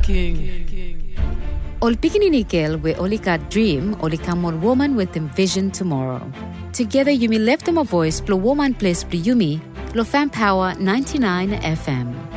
Ol pikininikel we only got dream, only come on woman with them vision tomorrow. Together you may left them a voice, blow woman place, blow yumi, blow fan power 99 FM.